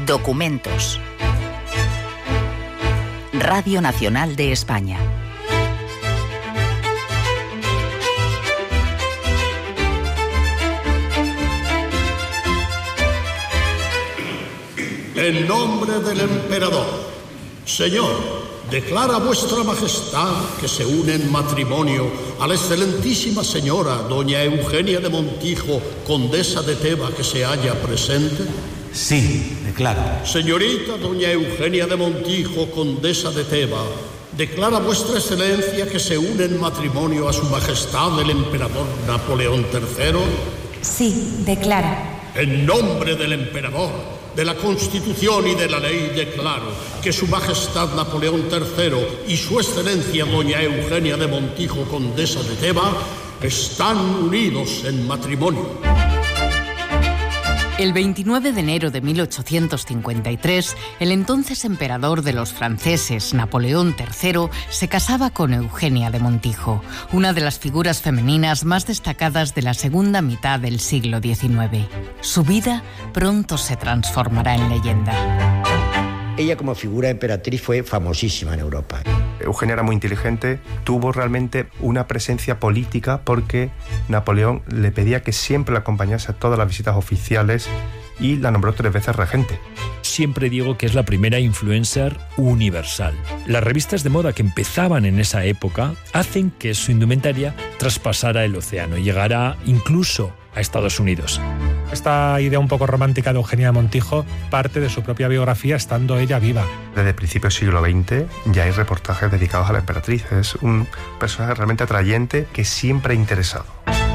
Documentos. Radio Nacional de España. En nombre del emperador, Señor, declara vuestra majestad que se une en matrimonio a la excelentísima señora doña Eugenia de Montijo, condesa de Teba, que se halla presente. Sí, declaro. Señorita doña Eugenia de Montijo, condesa de Teba, declara vuestra excelencia que se une en matrimonio a su majestad el emperador Napoleón III. Sí, declara. En nombre del emperador, de la Constitución y de la ley, declaro que su majestad Napoleón III y su excelencia doña Eugenia de Montijo, condesa de Teba, están unidos en matrimonio. El 29 de enero de 1853, el entonces emperador de los franceses, Napoleón III, se casaba con Eugenia de Montijo, una de las figuras femeninas más destacadas de la segunda mitad del siglo XIX. Su vida pronto se transformará en leyenda. Ella como figura emperatriz fue famosísima en Europa. Eugenia era muy inteligente, tuvo realmente una presencia política porque Napoleón le pedía que siempre la acompañase a todas las visitas oficiales y la nombró 3 veces regente. Siempre digo que es la primera influencer universal. Las revistas de moda que empezaban en esa época hacen que su indumentaria traspasara el océano y llegara incluso a Estados Unidos. Esta idea un poco romántica de Eugenia de Montijo parte de su propia biografía estando ella viva. Desde principios del siglo XX ya hay reportajes dedicados a la emperatriz. Es un personaje realmente atrayente que siempre ha interesado.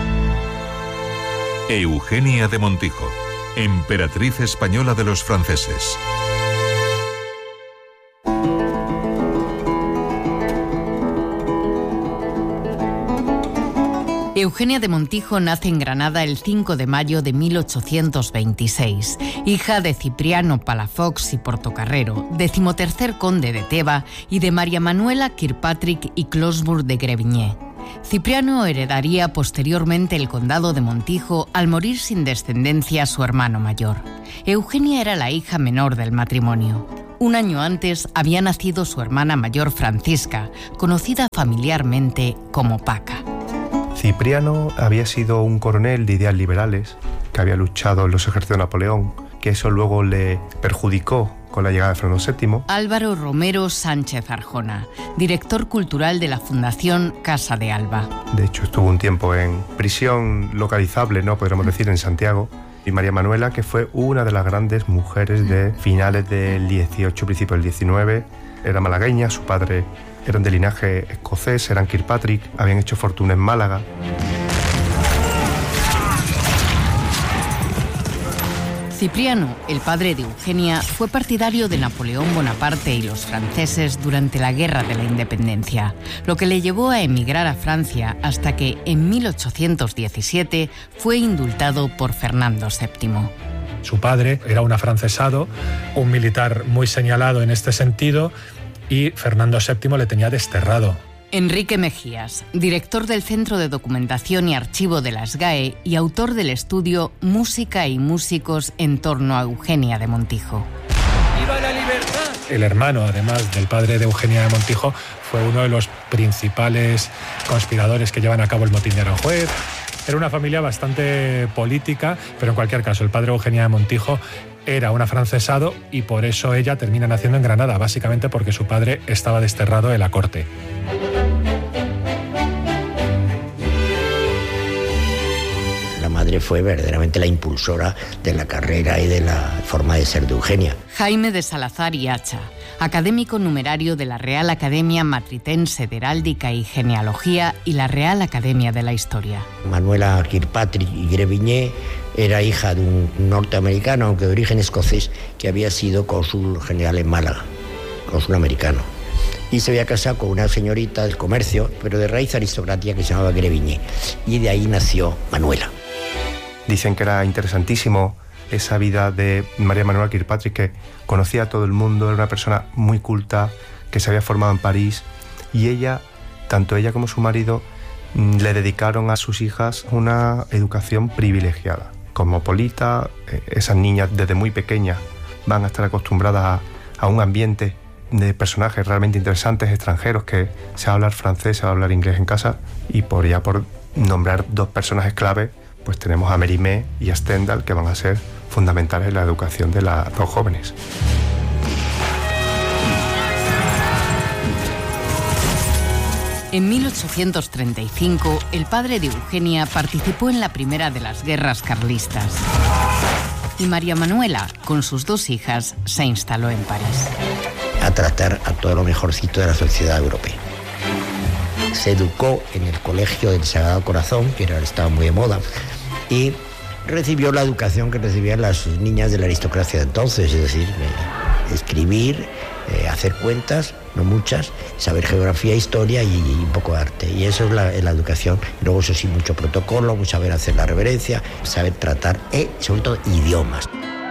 Eugenia de Montijo, emperatriz española de los franceses. Eugenia de Montijo nace en Granada el 5 de mayo de 1826, hija de Cipriano Palafox y Portocarrero, 13º conde de Teba, y de María Manuela Kirkpatrick y Closburg de Grevigné. Cipriano heredaría posteriormente el condado de Montijo al morir sin descendencia su hermano mayor. Eugenia era la hija menor del matrimonio. Un año antes había nacido su hermana mayor Francisca, conocida familiarmente como Paca. Cipriano había sido un coronel de ideas liberales que había luchado en los ejércitos de Napoleón, que eso luego le perjudicó con la llegada de Fernando VII. Álvaro Romero Sánchez Arjona, director cultural de la Fundación Casa de Alba. De hecho, estuvo un tiempo en prisión localizable, ¿no? Podríamos decir, en Santiago. Y María Manuela, que fue una de las grandes mujeres de finales del 18, principios del 19, era malagueña, su padre eran de linaje escocés, eran Kirkpatrick, habían hecho fortuna en Málaga. Cipriano, el padre de Eugenia, fue partidario de Napoleón Bonaparte y los franceses durante la Guerra de la Independencia, lo que le llevó a emigrar a Francia hasta que, en 1817, fue indultado por Fernando VII. Su padre era un afrancesado, un militar muy señalado en este sentido, y Fernando VII le tenía desterrado. Enrique Mejías, director del Centro de Documentación y Archivo de la SGAE y autor del estudio Música y músicos en torno a Eugenia de Montijo. ¡Viva la libertad! El hermano, además del padre de Eugenia de Montijo, fue uno de los principales conspiradores que llevan a cabo el motín de Aranjuez. Era una familia bastante política, pero en cualquier caso, el padre de Eugenia de Montijo era un afrancesado y por eso ella termina naciendo en Granada, básicamente porque su padre estaba desterrado de la corte. La madre fue verdaderamente la impulsora de la carrera y de la forma de ser de Eugenia. Jaime de Salazar y Hacha, académico numerario de la Real Academia Matritense de Heráldica y Genealogía y la Real Academia de la Historia. Manuela Kirkpatrick y Grevigné era hija de un norteamericano, aunque de origen escocés, que había sido cónsul general en Málaga, cónsul americano. Y se había casado con una señorita del comercio, pero de raíz aristocrática, que se llamaba Grevigné. Y de ahí nació Manuela. Dicen que era interesantísimo esa vida de María Manuela Kirkpatrick, que conocía a todo el mundo, era una persona muy culta, que se había formado en París, y ella, tanto ella como su marido, le dedicaron a sus hijas una educación privilegiada. Cosmopolita, esas niñas desde muy pequeñas van a estar acostumbradas a un ambiente de personajes realmente interesantes, extranjeros, que se va a hablar francés, se va a hablar inglés en casa, y por nombrar dos personajes clave, pues tenemos a Mérimée y a Stendhal, que van a ser fundamentales en la educación de las dos jóvenes. En 1835, el padre de Eugenia participó en la primera de las guerras carlistas. Y María Manuela, con sus dos hijas, se instaló en París. A tratar a todo lo mejorcito de la sociedad europea. Se educó en el Colegio del Sagrado Corazón, que estaba muy de moda, y recibió la educación que recibían las niñas de la aristocracia de entonces, es decir, escribir, hacer cuentas, no muchas, saber geografía, historia y un poco de arte. Y eso es la educación. Luego, eso sí, mucho protocolo, saber hacer la reverencia, saber tratar, sobre todo, idiomas.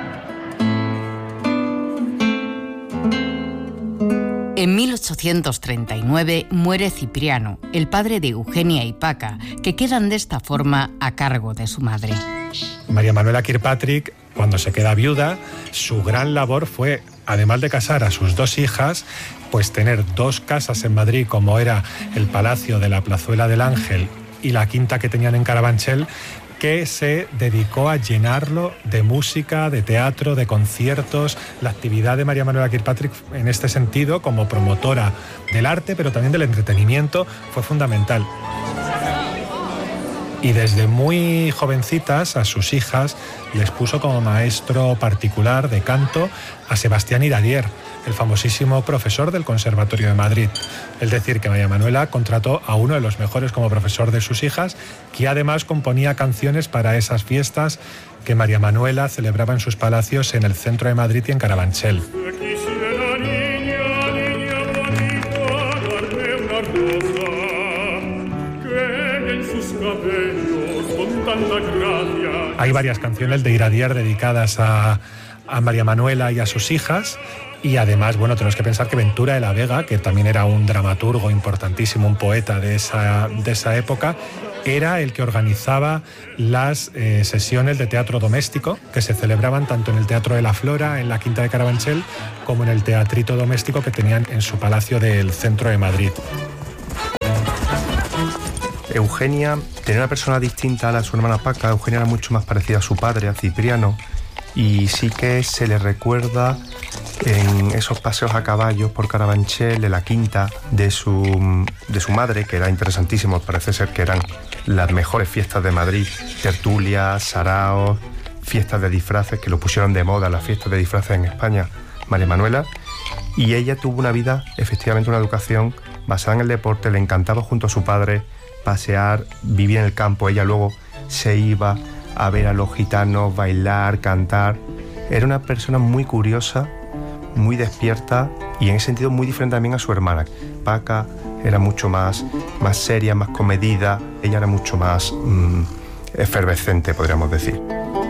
En 1839 muere Cipriano, el padre de Eugenia y Paca, que quedan de esta forma a cargo de su madre. María Manuela Kirkpatrick, cuando se queda viuda, su gran labor fue, además de casar a sus dos hijas, pues tener dos casas en Madrid, como era el Palacio de la Plazuela del Ángel y la quinta que tenían en Carabanchel, que se dedicó a llenarlo de música, de teatro, de conciertos. La actividad de María Manuela Kirkpatrick en este sentido, como promotora del arte, pero también del entretenimiento, fue fundamental. Y desde muy jovencitas a sus hijas les puso como maestro particular de canto a Sebastián Iradier, el famosísimo profesor del Conservatorio de Madrid. Es decir, que María Manuela contrató a uno de los mejores como profesor de sus hijas, que además componía canciones para esas fiestas que María Manuela celebraba en sus palacios en el centro de Madrid y en Carabanchel. Hay varias canciones de Iradier dedicadas a María Manuela y a sus hijas. Y además, bueno, tenemos que pensar que Ventura de la Vega, que también era un dramaturgo importantísimo, un poeta de esa época, era el que organizaba las sesiones de teatro doméstico que se celebraban tanto en el Teatro de la Flora, en la Quinta de Carabanchel, como en el teatrito doméstico que tenían en su palacio del centro de Madrid. Eugenia tenía una persona distinta a la de su hermana Paca. Eugenia era mucho más parecida a su padre, a Cipriano, y sí que se le recuerda en esos paseos a caballo por Carabanchel, de la quinta de su madre, que era interesantísimo. Parece ser que eran las mejores fiestas de Madrid, tertulias, saraos, fiestas de disfraces, que lo pusieron de moda, las fiestas de disfraces en España, María Manuela. Y ella tuvo una vida, efectivamente una educación basada en el deporte. Le encantaba junto a su padre pasear, vivir en el campo. Ella luego se iba a ver a los gitanos bailar, cantar. Era una persona muy curiosa, muy despierta, y en ese sentido muy diferente también a su hermana. Paca era mucho más seria, más comedida. Ella era mucho más efervescente, podríamos decir.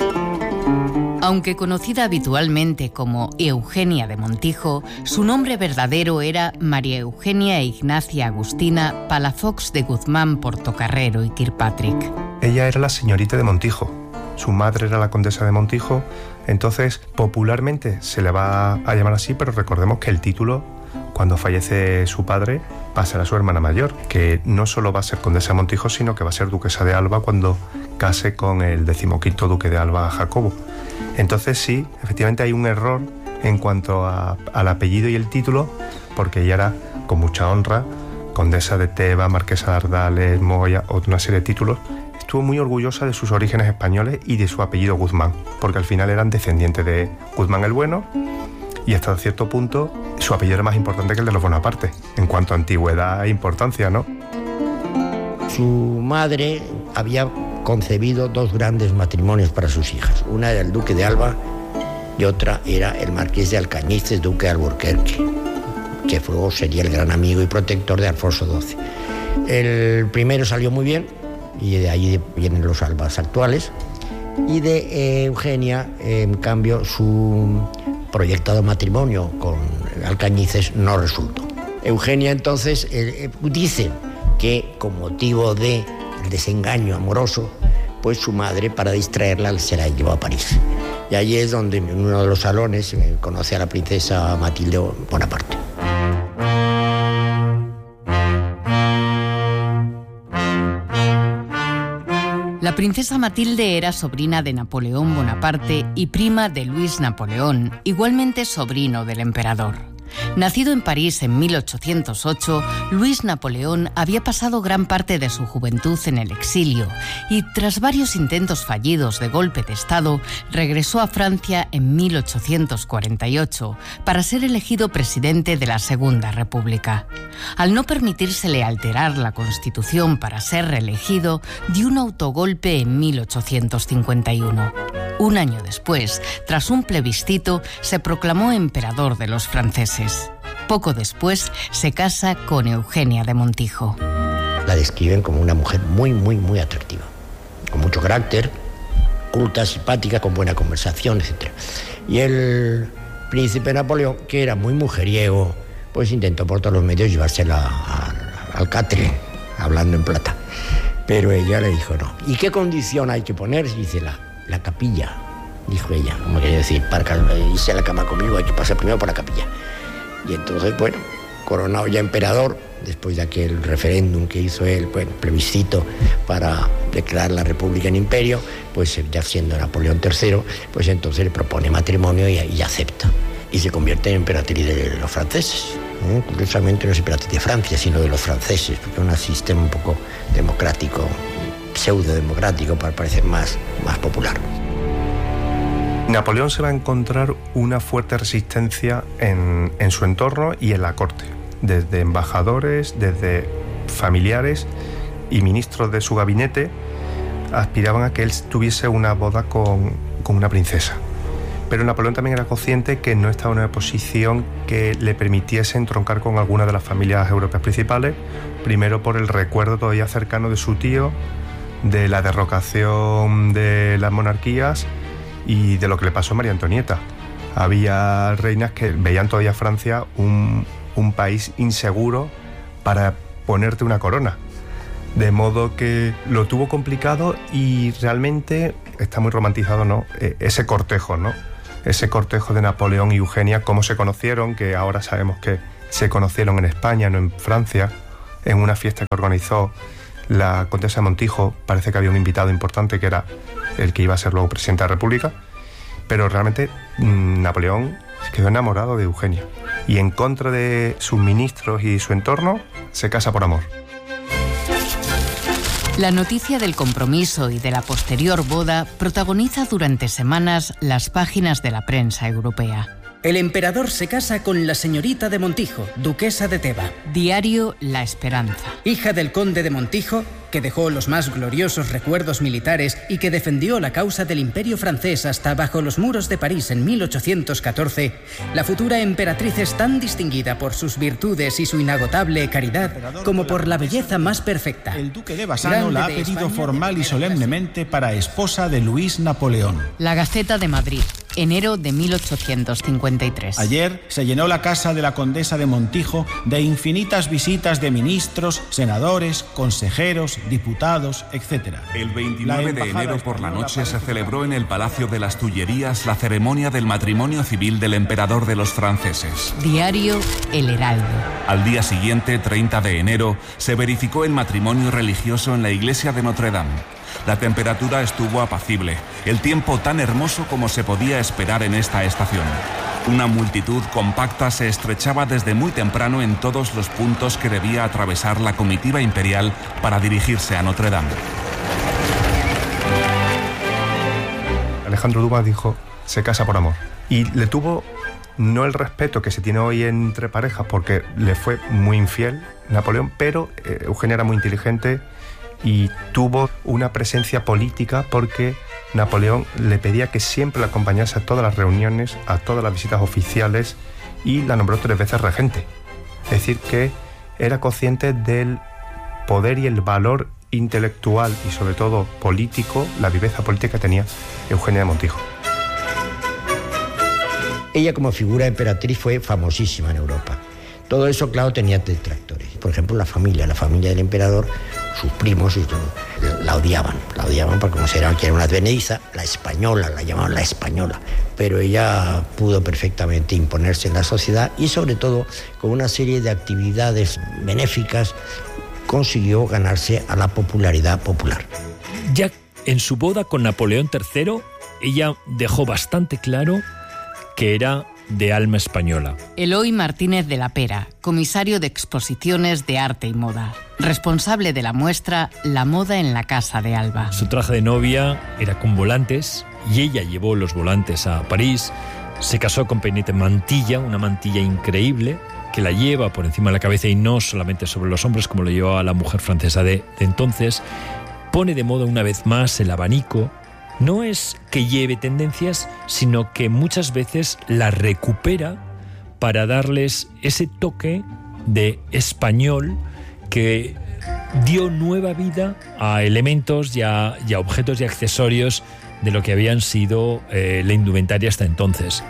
Aunque conocida habitualmente como Eugenia de Montijo, su nombre verdadero era María Eugenia Ignacia Agustina Palafox de Guzmán Portocarrero y Kirkpatrick. Ella era la señorita de Montijo. Su madre era la condesa de Montijo. Entonces, popularmente se le va a llamar así, pero recordemos que el título, cuando fallece su padre, va a ser a su hermana mayor, que no solo va a ser condesa de Montijo, sino que va a ser duquesa de Alba cuando case con el 15º duque de Alba, Jacobo. Entonces sí, efectivamente hay un error en cuanto al apellido y el título, porque ella era, con mucha honra, condesa de Teba, marquesa de Ardales, Moya, una serie de títulos. Estuvo muy orgullosa de sus orígenes españoles y de su apellido Guzmán, porque al final eran descendientes de Guzmán el Bueno, y hasta cierto punto su apellido era más importante que el de los Bonaparte, en cuanto a antigüedad e importancia, ¿no? Su madre había concebido dos grandes matrimonios para sus hijas. Una era el duque de Alba y otra era el marqués de Alcañices, duque de Alburquerque, que luego sería el gran amigo y protector de Alfonso XII. El primero salió muy bien, y de ahí vienen los Albas actuales. Y de Eugenia, en cambio, su proyectado matrimonio con Alcañices no resultó. Eugenia entonces dice que con motivo del desengaño amoroso, pues su madre, para distraerla, se la llevó a París. Y allí es donde en uno de los salones conoce a la princesa Matilde Bonaparte. La princesa Matilde era sobrina de Napoleón Bonaparte y prima de Luis Napoleón, igualmente sobrino del emperador. Nacido en París en 1808, Luis Napoleón había pasado gran parte de su juventud en el exilio y, tras varios intentos fallidos de golpe de Estado, regresó a Francia en 1848 para ser elegido presidente de la Segunda República. Al no permitírsele alterar la Constitución para ser reelegido, dio un autogolpe en 1851. Un año después, tras un plebiscito, se proclamó emperador de los franceses. Poco después, se casa con Eugenia de Montijo. La describen como una mujer muy, muy, muy atractiva, con mucho carácter, culta, simpática, con buena conversación, etc. Y el príncipe Napoleón, que era muy mujeriego, pues intentó por todos los medios llevársela al catre, hablando en plata. Pero ella le dijo no. ¿Y qué condición hay que poner? Dice la capilla, dijo ella. Como quería decir, para irse a la cama conmigo hay que pasar primero por la capilla. Y entonces, bueno, coronado ya emperador, después de aquel referéndum que hizo él, bueno, plebiscito para declarar la república en imperio, pues ya siendo Napoleón III, pues entonces le propone matrimonio y acepta. Y se convierte en emperatriz de los franceses. Curiosamente no es emperatriz de Francia, sino de los franceses, porque es un sistema un poco democrático, pseudo-democrático, para parecer más popular. Napoleón se va a encontrar una fuerte resistencia en su entorno y en la corte, desde embajadores, desde familiares y ministros de su gabinete aspiraban a que él tuviese una boda con una princesa. Pero Napoleón también era consciente que no estaba en una posición que le permitiese entroncar con alguna de las familias europeas principales, primero por el recuerdo todavía cercano de su tío, de la derrocación de las monarquías y de lo que le pasó a María Antonieta. Había reinas que veían todavía a Francia un país inseguro para ponerte una corona. De modo que lo tuvo complicado y realmente está muy romantizado, ¿no? Ese cortejo, ¿no? Ese cortejo de Napoleón y Eugenia, cómo se conocieron, que ahora sabemos que se conocieron en España, no en Francia, en una fiesta que organizó la condesa de Montijo. Parece que había un invitado importante que era el que iba a ser luego presidente de la República, pero realmente Napoleón se quedó enamorado de Eugenia y en contra de sus ministros y su entorno se casa por amor. La noticia del compromiso y de la posterior boda protagoniza durante semanas las páginas de la prensa europea. El emperador se casa con la señorita de Montijo, duquesa de Teba. Diario La Esperanza. Hija del conde de Montijo, que dejó los más gloriosos recuerdos militares y que defendió la causa del imperio francés hasta bajo los muros de París en 1814, la futura emperatriz es tan distinguida por sus virtudes y su inagotable caridad como por la belleza más perfecta. El duque de Bassano la ha pedido formal y solemnemente para esposa de Luis Napoleón. La Gaceta de Madrid, enero de 1853. Ayer se llenó la casa de la condesa de Montijo de infinitas visitas de ministros, senadores, consejeros, diputados, etc. El 29 de enero por la noche se celebró en el Palacio de las Tullerías la ceremonia del matrimonio civil del emperador de los franceses. Diario El Heraldo. Al día siguiente, 30 de enero, se verificó el matrimonio religioso en la iglesia de Notre Dame. La temperatura estuvo apacible, el tiempo tan hermoso como se podía esperar en esta estación. Una multitud compacta se estrechaba desde muy temprano en todos los puntos que debía atravesar la comitiva imperial para dirigirse a Notre Dame. Alejandro Dumas dijo, se casa por amor. Y le tuvo no el respeto que se tiene hoy entre parejas, porque le fue muy infiel Napoleón, pero Eugenia era muy inteligente y tuvo una presencia política porque Napoleón le pedía que siempre la acompañase a todas las reuniones, a todas las visitas oficiales y la nombró 3 veces regente. Es decir, que era consciente del poder y el valor intelectual y sobre todo político, la viveza política que tenía Eugenia de Montijo. Ella como figura emperatriz fue famosísima en Europa. Todo eso, claro, tenía detractores. Por ejemplo, la familia del emperador, sus primos, la odiaban porque consideraban que era una advenediza, la española, la llamaban la española. Pero ella pudo perfectamente imponerse en la sociedad y sobre todo con una serie de actividades benéficas consiguió ganarse a la popularidad popular. Ya en su boda con Napoleón III, ella dejó bastante claro que era de alma española. Eloy Martínez de la Pera, comisario de exposiciones de arte y moda, responsable de la muestra La moda en la casa de Alba. Su traje de novia era con volantes y ella llevó los volantes a París. Se casó con Peinette Mantilla, una mantilla increíble que la lleva por encima de la cabeza y no solamente sobre los hombros como lo llevaba la mujer francesa de entonces. Pone de moda una vez más el abanico. No es que lleve tendencias, sino que muchas veces las recupera para darles ese toque de español que dio nueva vida a elementos y a objetos y accesorios de lo que habían sido la indumentaria hasta entonces.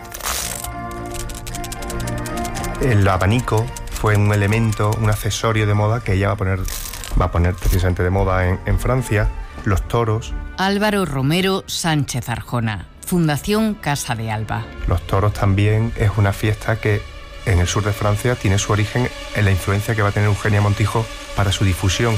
El abanico fue un elemento, un accesorio de moda que ella va a poner precisamente de moda en Francia. Los toros. Álvaro Romero Sánchez Arjona, Fundación Casa de Alba. Los toros también es una fiesta que en el sur de Francia tiene su origen en la influencia que va a tener Eugenia Montijo para su difusión.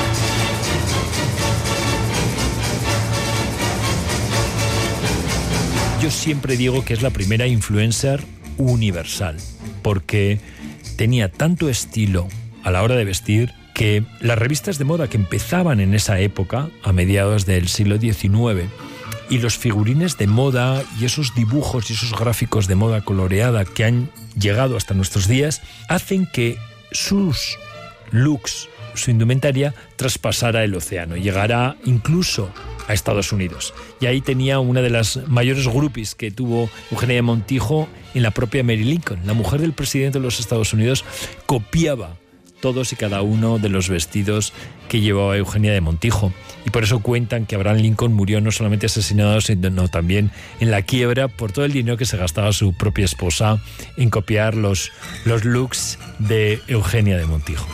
Yo siempre digo que es la primera influencer universal, porque tenía tanto estilo a la hora de vestir que las revistas de moda que empezaban en esa época, a mediados del siglo XIX, y los figurines de moda y esos dibujos y esos gráficos de moda coloreada que han llegado hasta nuestros días, hacen que sus looks, su indumentaria, traspasara el océano, llegara incluso a Estados Unidos. Y ahí tenía una de las mayores groupies que tuvo Eugenia de Montijo en la propia Mary Lincoln. La mujer del presidente de los Estados Unidos copiaba todos y cada uno de los vestidos que llevaba Eugenia de Montijo. Y por eso cuentan que Abraham Lincoln murió no solamente asesinado, sino también en la quiebra por todo el dinero que se gastaba su propia esposa en copiar los looks de Eugenia de Montijo.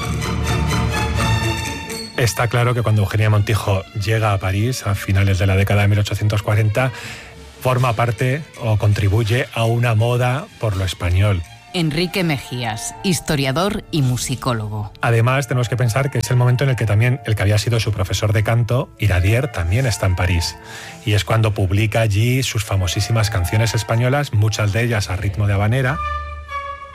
Está claro que cuando Eugenia Montijo llega a París a finales de la década de 1840, forma parte o contribuye a una moda por lo español. Enrique Mejías, historiador y musicólogo. Además, tenemos que pensar que es el momento en el que también el que había sido su profesor de canto, Iradier, también está en París. Y es cuando publica allí sus famosísimas canciones españolas, muchas de ellas a ritmo de habanera.